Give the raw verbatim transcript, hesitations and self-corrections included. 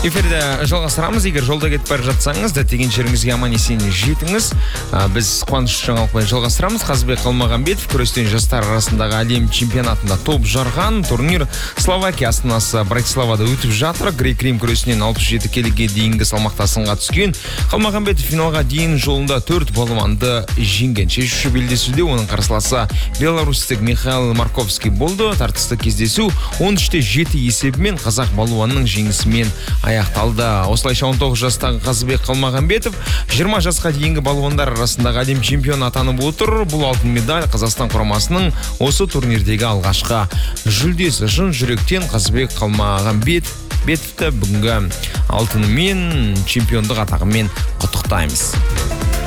Эфирде жалғастырамыз. Егер жолда кетіп бара жатсаңыз, дәттеген жеріңізге аман есен жетіңіз. Біз қуаныш жаңалықпен жалғастырамыз. Қазыбек Қалмағанбетов күрестен жастар арасындағы әлем чемпионатында топ жарған. Турнир Словакия астанасы Братиславада өтіп жатыр. Грек-рим күресінен алпыс жеті келіге дейінгі салмақта сынға түскен. Қалмағанбетов финалға дейін жолында төрт балуанды жеңген. Шешуші белдесуде оның қарсыласы беларусьтік Михаил Марковский болды. Тартысты кездесу он үште жеті есебімен қазақ балуанның жеңісімен аяқталды. Осылайша он тоғыз жастағы Қазыбек Қалмағанбетов жиырма жасқа дейінгі балуандар арасындағы әлем чемпионы атанып отыр. Бұл алтын медаль Қазақстан құрамасының осы турнирдегі алғашқы жүлдесі. Шын жүректен Қазыбек Қалмағанбетовті бүгінгі алтынымен, чемпиондық атағымен құттықтаймыз.